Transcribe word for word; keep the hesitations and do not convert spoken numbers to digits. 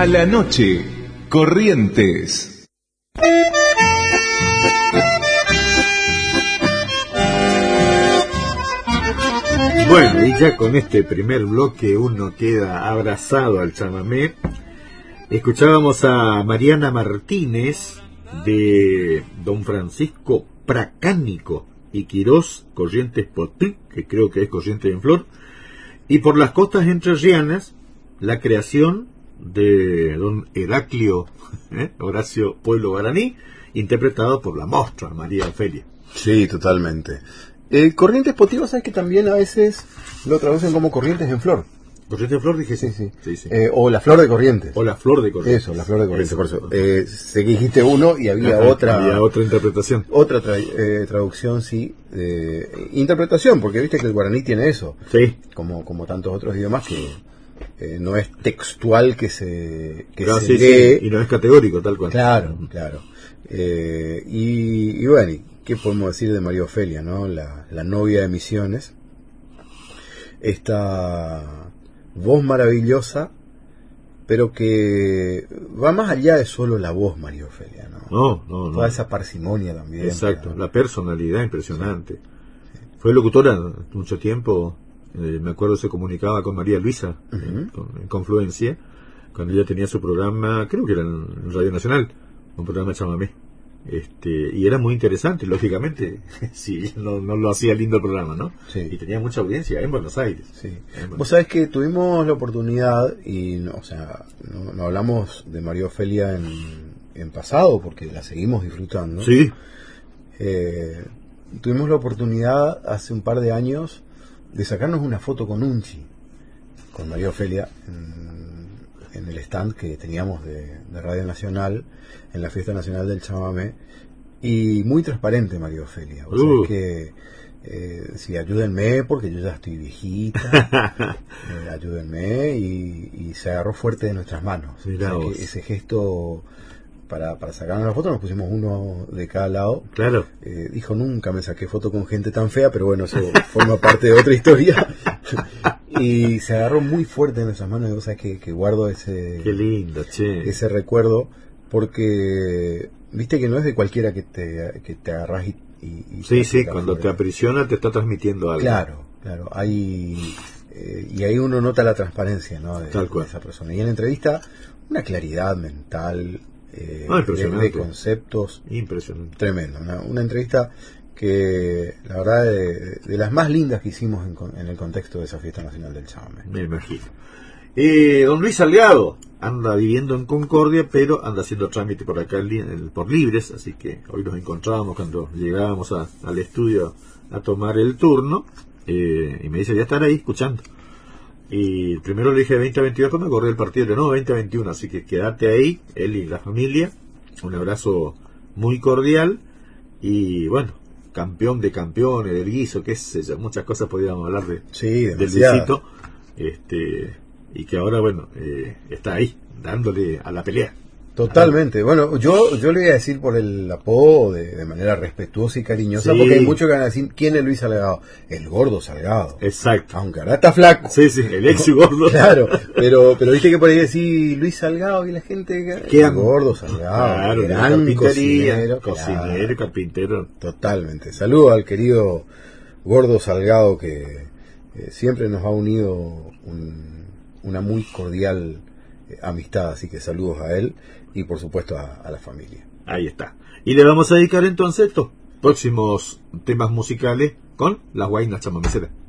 Mala noche, Corrientes. Bueno, y ya con este primer bloque uno queda abrazado al chamamé. Escuchábamos a Mariana Martínez de Don Francisco Pracánico y Quirós, Corrientes Potí, que creo que es Corrientes en Flor, y por las costas entrerrianas, la creación de don Heraclio ¿eh? Horacio Pueblo Guaraní, interpretado por la mostra María Ofelia. Sí, totalmente. Eh, Corrientes Potí, ¿sabes que también a veces lo traducen como Corrientes en Flor? Corrientes en Flor, dije sí. Sí, sí. sí, sí. Eh, o la Flor de Corrientes. O la Flor de Corrientes. Eso, la Flor de Corrientes. Eso, Por eso. Eh, sé que dijiste uno y había Ajá, otra. Había otra interpretación. Otra tra eh, traducción, sí. Eh, interpretación, porque viste que el guaraní tiene eso. Sí. Como, como tantos otros idiomas que eh, no es textual que se, que claro, se sí, lee. Sí. Y no es categórico, tal cual. Claro, claro. Eh, y, y bueno, ¿qué podemos decir de María Ofelia, no? La, la novia de Misiones. Esta voz maravillosa, pero que va más allá de solo la voz, María Ofelia, ¿no? No, no, no. Toda esa parsimonia también. Exacto, ¿no? La personalidad impresionante. Fue locutora mucho tiempo, eh, me acuerdo se comunicaba con María Luisa, uh-huh. en, con, en Confluencia, cuando ella tenía su programa, creo que era en Radio Nacional, un programa de chamamé. Este, y era muy interesante, lógicamente, sí, no, no lo hacía lindo el programa, ¿no? Sí. Y tenía mucha audiencia en Buenos Aires. Sí. Buenos Vos sabés que tuvimos la oportunidad, y no, o sea, no, no hablamos de María Ofelia en, en pasado, porque la seguimos disfrutando. Sí. Eh, tuvimos la oportunidad hace un par de años de sacarnos una foto con Unchi, con María Ofelia, en, en el stand que teníamos de, de Radio Nacional, en la Fiesta Nacional del Chamamé, y muy transparente María Ofelia. O sea, uh. que eh, sí, ayúdenme porque yo ya estoy viejita, eh, ayúdenme, y, y se agarró fuerte de nuestras manos. O sea, que ese gesto para, para sacarnos la foto, nos pusimos uno de cada lado. Claro. Eh, dijo, nunca me saqué foto con gente tan fea, pero bueno, eso forma parte de otra historia. Y se agarró muy fuerte en nuestras manos, y vos sabés que, que guardo ese, Qué lindo, che. ese recuerdo, porque viste que no es de cualquiera que te, que te agarras y, y, y sí, sí, cuando te aprisiona te está transmitiendo algo. Claro, claro, hay eh, y ahí uno nota la transparencia, ¿no? De, Tal cual. de esa persona. Y en la entrevista, una claridad mental, eh, ah, de, de conceptos. Impresionante. Tremendo, una, una entrevista que la verdad de, de las más lindas que hicimos en, en el contexto de esa Fiesta Nacional del Chamamé. Me imagino. Eh, don Luis Salgado anda viviendo en Concordia, pero anda haciendo trámite por acá por Libres, así que hoy nos encontrábamos cuando llegábamos a, al estudio a tomar el turno, eh, y me dice ya estar ahí escuchando. Y primero le dije veinte a veintidós cuando corrió el partido, de no, veinte a veintiuno, así que quédate ahí, él y la familia. Un abrazo muy cordial, y bueno, campeón de campeones, del guiso, qué sé yo, muchas cosas podríamos hablar de, sí, del Luisito, este, y que ahora, bueno, eh, está ahí, dándole a la pelea. Totalmente. Ah. Bueno, yo yo le voy a decir por el apodo de, de manera respetuosa y cariñosa, sí. Porque hay muchos que van a decir, ¿quién es Luis Salgado? El gordo Salgado. Exacto. Aunque ahora está flaco. Sí, sí, el ex gordo. Claro, pero pero viste que por ahí decir Luis Salgado y la gente... ¿Qué? El gordo Salgado. Claro, gran cocinero. Cocinero, claro. Carpintero. Totalmente. Saludo al querido gordo Salgado, que eh, siempre nos ha unido un, una muy cordial eh, amistad, así que saludos a él. Y por supuesto a, a la familia. Ahí está. Y le vamos a dedicar entonces estos próximos temas musicales con las guainas chamameceras.